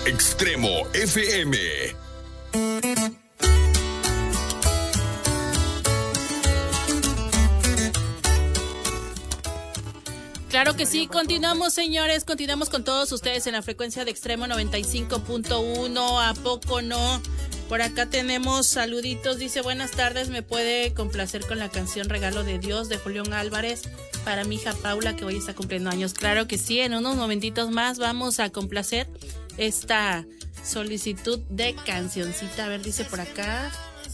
Extremo FM. Claro que sí, continuamos, señores, continuamos con todos ustedes en la frecuencia de Extremo 95.1, ¿a poco no? Por acá tenemos saluditos, dice, buenas tardes, ¿me puede complacer con la canción Regalo de Dios de Julián Álvarez para mi hija Paula, que hoy está cumpliendo años? Claro que sí, en unos momentitos más vamos a complacer esta solicitud de cancioncita. A ver, dice por acá.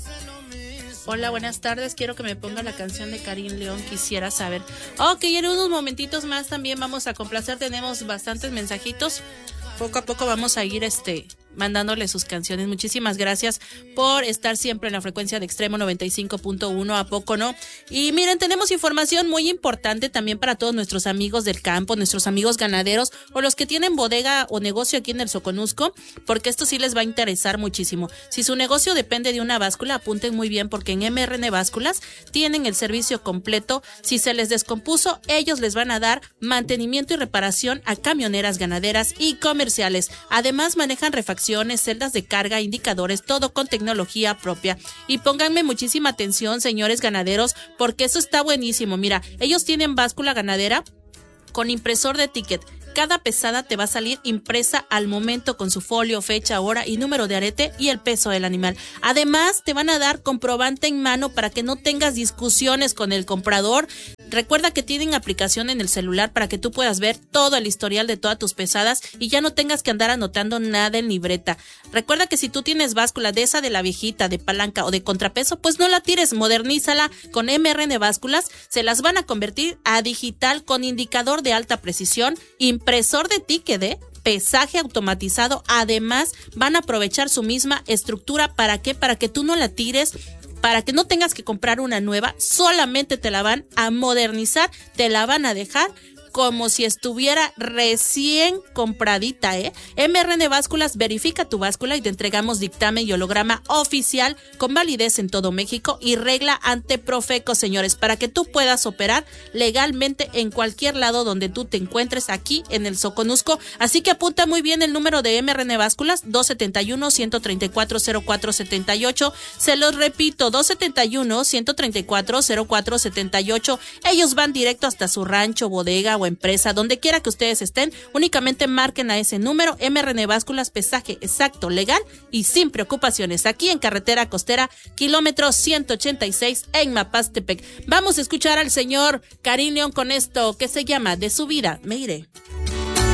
Hola, buenas tardes, quiero que me ponga la canción de Karim León, quisiera saber. Ok, en unos momentitos más también vamos a complacer, tenemos bastantes mensajitos. Poco a poco vamos a ir mandándole sus canciones. Muchísimas gracias por estar siempre en la frecuencia de Extremo 95.1, ¿a poco no? Y miren, tenemos información muy importante también para todos nuestros amigos del campo, nuestros amigos ganaderos o los que tienen bodega o negocio aquí en el Soconusco, porque esto sí les va a interesar muchísimo. Si su negocio depende de una báscula, apunten muy bien, porque en MRN Básculas tienen el servicio completo. Si se les descompuso, ellos les van a dar mantenimiento y reparación a camioneras ganaderas y comerciales. Además, manejan refacciones, celdas de carga, indicadores, todo con tecnología propia. Y pónganme muchísima atención, señores ganaderos, porque eso está buenísimo. Mira, ellos tienen báscula ganadera con impresor de ticket. Cada pesada te va a salir impresa al momento con su folio, fecha, hora y número de arete y el peso del animal. Además, te van a dar comprobante en mano para que no tengas discusiones con el comprador. Recuerda que tienen aplicación en el celular para que tú puedas ver todo el historial de todas tus pesadas y ya no tengas que andar anotando nada en libreta. Recuerda que si tú tienes báscula de esa de la viejita, de palanca o de contrapeso, pues no la tires, modernízala con MRN Básculas. Se las van a convertir a digital con indicador de alta precisión, impresor de ticket, pesaje automatizado. Además, van a aprovechar su misma estructura. ¿Para qué? Para que tú no la tires, para que no tengas que comprar una nueva, solamente te la van a modernizar, te la van a dejar como si estuviera recién compradita, MRN Básculas, verifica tu báscula y te entregamos dictamen y holograma oficial con validez en todo México y regla ante Profeco, señores, para que tú puedas operar legalmente en cualquier lado donde tú te encuentres aquí en el Soconusco. Así que apunta muy bien el número de MRN Básculas, 271-134-0478. Se los repito, 271-134-0478. Ellos van directo hasta su rancho, bodega o empresa, donde quiera que ustedes estén. Únicamente marquen a ese número. MRN Básculas, pesaje exacto, legal y sin preocupaciones, aquí en carretera costera, kilómetro 186 en Mapastepec. Vamos a escuchar al señor Karim León con esto que se llama De su vida me iré.